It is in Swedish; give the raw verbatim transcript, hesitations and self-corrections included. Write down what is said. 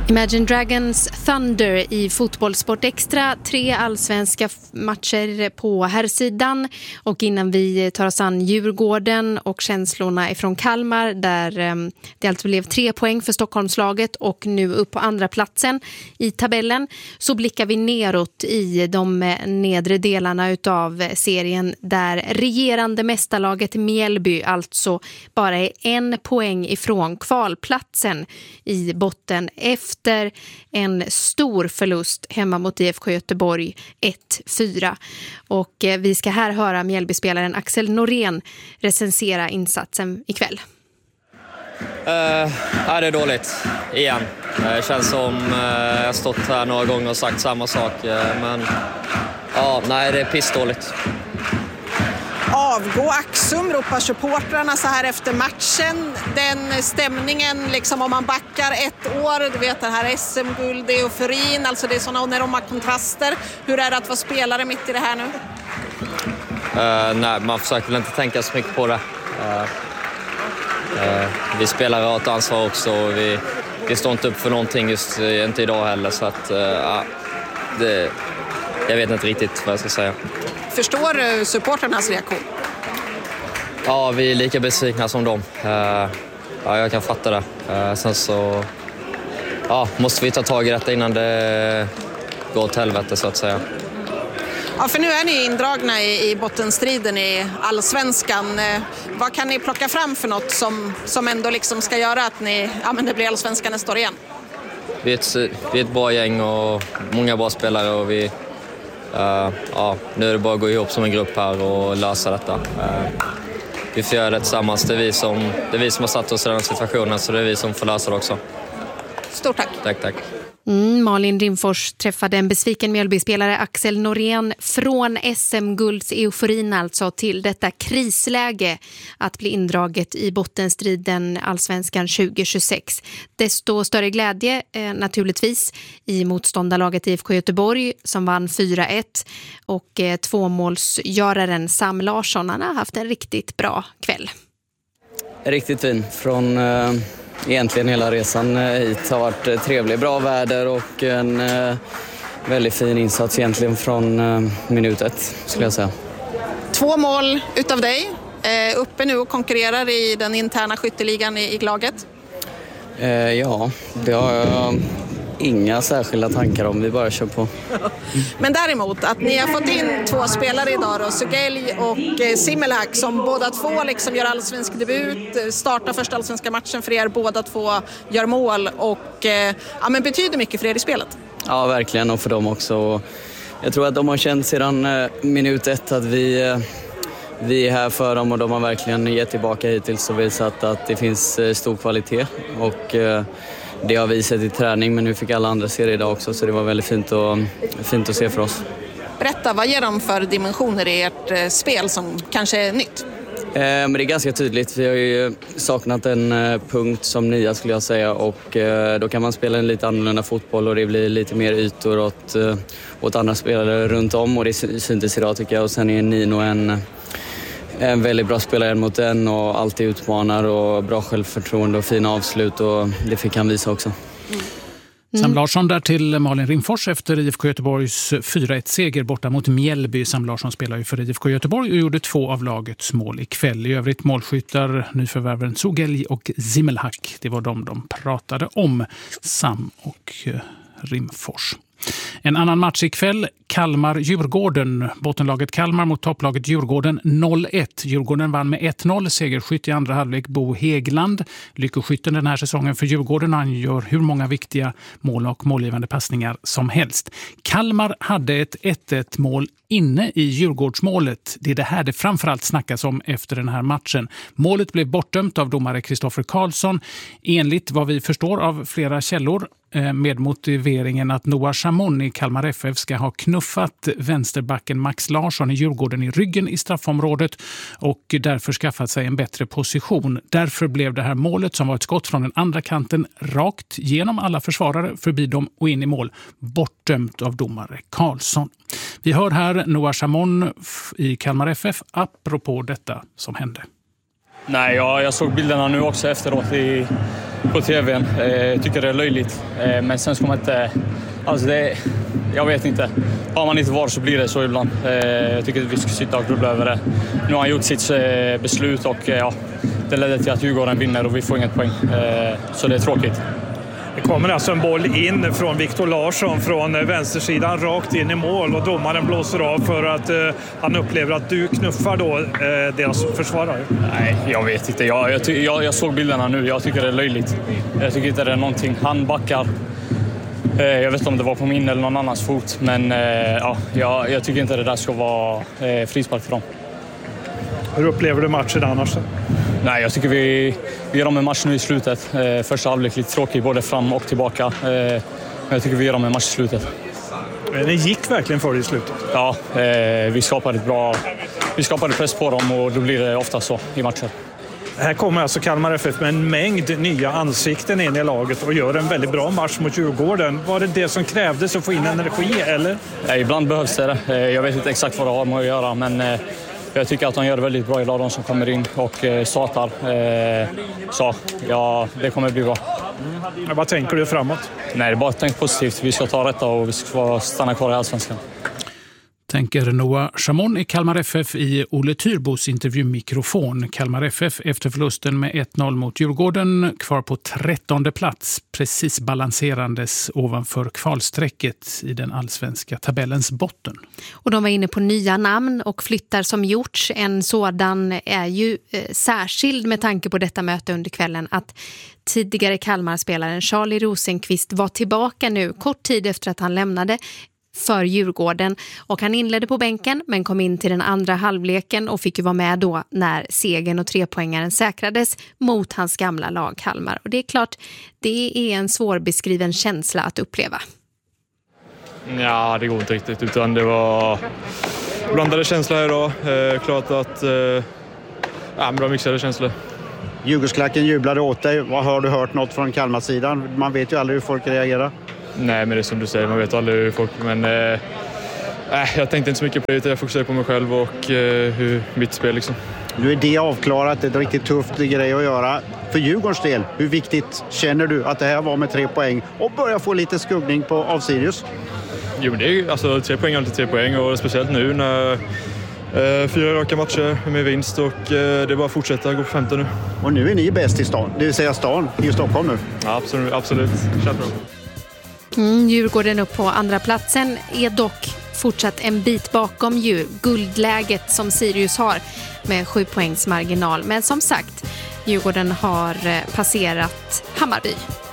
Imagine Dragons Thunder i Fotbollssport Extra. Tre allsvenska matcher på herrsidan. Och innan vi tar oss an Djurgården och känslorna ifrån Kalmar, där eh, det alltså blev tre poäng för Stockholmslaget och nu upp på andra platsen i tabellen, så blickar vi neråt i de nedre delarna utav serien, där regerande mästarlaget Mjällby alltså bara är en poäng ifrån kvalplatsen i botten efter Efter en stor förlust hemma mot I F K Göteborg ett fyra. Och eh, vi ska här höra Mjällby-spelaren Axel Norén recensera insatsen ikväll. Uh, ja, det är dåligt igen. Det känns som uh, jag har stått här några gånger och sagt samma sak. Uh, men ja, nej, det är pissdåligt. Avgå Axum, ropar supportrarna så här efter matchen. Den stämningen, liksom om man backar ett år, du vet den här S M-guld, det är euforin, alltså det är sådana enorma kontraster. Hur är det att vara spelare mitt i det här nu? Uh, nej, man försöker väl inte tänka så mycket på det. Uh, uh, vi spelar rakt ansvar också och vi, vi står inte upp för någonting just uh, inte idag heller, så att uh, det, jag vet inte riktigt vad jag ska säga. Förstår du supporternas reaktion? Ja, vi är lika besvikna som dem. Uh, ja, jag kan fatta det. Uh, sen så ja, måste vi ta tag i detta innan det går åt helvete, så att säga. Ja, för nu är ni indragna i, i bottenstriden i allsvenskan. Uh, vad kan ni plocka fram för något som, som ändå liksom ska göra att ni, ja, men det blir allsvenskan nästa år igen? Vi är, ett, vi är ett bra gäng och många bra spelare, och vi Uh, ja, nu är det bara att gå ihop som en grupp här och lösa detta. Uh, vi får göra det tillsammans. Det är vi som, det är vi som har satt oss i den här situationen, så det är vi som får lösa det också. Stort tack. Tack, tack. Mm, Malin Rimfors träffade en besviken Mjällby-spelare, Axel Norén, från S M-gulds euforin alltså till detta krisläge att bli indraget i bottenstriden allsvenskan tjugo tjugosex. Desto större glädje eh, naturligtvis i motståndarlaget I F K Göteborg som vann fyra ett, och eh, tvåmålsgöraren Sam Larsson, han har haft en riktigt bra kväll. Riktigt fin från... Uh... Egentligen hela resan hit har varit trevlig, bra väder och en eh, väldigt fin insats egentligen från eh, minut ett, skulle jag säga. Två mål utav dig, eh, uppe nu och konkurrerar i den interna skytteligan i, i laget. Eh, ja, det har jag inga särskilda tankar om, vi bara kör på. Men däremot att ni har fått in två spelare idag då, Sugelj och eh, Simmelhack, som båda två liksom gör allsvensk debut, startar första allsvenska matchen för er, båda två gör mål och eh, ja, men betyder mycket för er i spelet. Ja, verkligen, och för dem också. Jag tror att de har känt sedan eh, minut ett att vi, eh, vi är här för dem, och de har verkligen gett tillbaka hittills och visat att det finns eh, stor kvalitet, och eh, det har vi sett i träning, men nu fick alla andra se det idag också, så det var väldigt fint, och, fint att se för oss. Berätta, vad ger de för dimensioner i ert eh, spel som kanske är nytt? Eh, men det är ganska tydligt. Vi har ju saknat en eh, punkt som nia, skulle jag säga, och eh, då kan man spela en lite annorlunda fotboll och det blir lite mer ytor åt, eh, åt andra spelare runt om, och det syntes idag tycker jag. Och sen är Nino en, en väldigt bra spelare mot en och alltid utmanar och bra självförtroende och fina avslut, och det fick han visa också. Mm. Sam Larsson där till Malin Rimfors efter I F K Göteborgs fyra ett-seger borta mot Mjällby. Sam Larsson spelar ju för I F K Göteborg och gjorde två av lagets mål ikväll. I övrigt målskyttar nyförvärven Sugelj och Simmelhack. Det var de de pratade om, Sam och Rimfors. En annan match ikväll, Kalmar-Djurgården. Bottenlaget Kalmar mot topplaget Djurgården noll ett. Djurgården vann med ett noll. Segerskytt i andra halvlek Bo Hägland. Lyckoskytten den här säsongen för Djurgården. Han gör hur många viktiga mål och målgivande passningar som helst. Kalmar hade ett ett ett mål inne i Djurgårdsmålet. Det är det här det framförallt snackas om efter den här matchen. Målet blev bortdömt av domare Kristoffer Karlsson. Enligt vad vi förstår av flera källor, med motiveringen att Noah Chamon i Kalmar F F ska ha knuffat vänsterbacken Max Larsson i Djurgården i ryggen i straffområdet och därför skaffat sig en bättre position. Därför blev det här målet, som var ett skott från den andra kanten rakt genom alla försvarare, förbi dem och in i mål, bortdömt av domare Karlsson. Vi hör här Noah Chamon i Kalmar F F apropå detta som hände. Nej, jag, jag såg bilderna nu också efteråt i, på tvn. Eh, jag tycker det är löjligt. Eh, men sen ska man inte... Alltså det, jag vet inte. Har man inte var så blir det så ibland. Eh, jag tycker att vi ska sitta och grubbla över det. Nu har han gjort sitt eh, beslut och eh, ja, det ledde till att Djurgården vinner och vi får inget poäng. Eh, så det är tråkigt. Det kommer alltså en boll in från Viktor Larsson från vänstersidan rakt in i mål och domaren blåser av för att eh, han upplever att du knuffar då eh, deras försvarare. Nej, jag vet inte. Jag, jag, jag, jag såg bilderna nu. Jag tycker det är löjligt. Jag tycker inte det är någonting. Han backar. Eh, jag vet inte om det var på min eller någon annans fot. Men eh, ja, jag, jag tycker inte det där ska vara eh, frispark för dem. Hur upplever du matchen annars? Nej, jag tycker vi, vi gör om en match nu i slutet. Eh, första halvlek lite tråkig, både fram och tillbaka. Eh, men jag tycker vi gör om en match i slutet. Det gick verkligen för det i slutet. Ja, eh, vi skapade ett bra... Vi skapade press på dem och då blir det ofta så i matcher. Här kommer alltså Kalmar F F med en mängd nya ansikten in i laget och gör en väldigt bra match mot Djurgården. Var det det som krävdes att få in energi, eller? Ja, ibland behövs det. Eh, jag vet inte exakt vad det har med att göra, men... Eh, Jag tycker att de gör det väldigt bra idag, de som kommer in och eh, startar. Eh, så ja, det kommer bli bra. Men vad tänker du framåt? Nej, det är bara tänk positivt. Vi ska ta rätta och vi ska stanna kvar i Allsvenskan. Tänker Noah Chamon i Kalmar F F i Olle Tyrbos intervjumikrofon. Kalmar F F efter förlusten med ett noll mot Djurgården kvar på trettonde plats, precis balanserandes ovanför kvalsträcket i den allsvenska tabellens botten. Och de var inne på nya namn och flyttar som gjorts. En sådan är ju eh, särskild med tanke på detta möte under kvällen att tidigare Kalmar-spelaren Charlie Rosenqvist var tillbaka nu kort tid efter att han lämnade för Djurgården och han inledde på bänken men kom in till den andra halvleken och fick ju vara med då när segern och trepoängaren säkrades mot hans gamla lag Kalmar. Och det är klart, det är en svårbeskriven känsla att uppleva. Ja, det går inte riktigt utan det var blandade känslor idag. Eh, klart att eh, ja, bra mixade känslor. Djurgårdsklacken jublade åt dig. Vad har du hört något från Kalmar-sidan? Man vet ju aldrig hur folk reagerar. Nej, men det är som du säger, man vet aldrig hur folk... Men eh, jag tänkte inte så mycket på det, jag fokuserade på mig själv och eh, hur mitt spel liksom. Nu är det avklarat, det är ett riktigt tufft grej att göra. För Djurgårdens del, hur viktigt känner du att det här var med tre poäng och börja få lite skuggning på av Sirius? Jo, men det är alltså tre poäng är alltid tre poäng och speciellt nu när eh, fyra raka matcher med vinst och eh, det är bara att fortsätta gå på femton nu. Och nu är ni bäst i stan, det vill säga stan i Stockholm nu. Ja, absolut, absolut. Känns bra. Mm, Djurgården upp på andra platsen är dock fortsatt en bit bakom djur, guldläget som Sirius har med sju poängs marginal. Men som sagt, Djurgården har passerat Hammarby.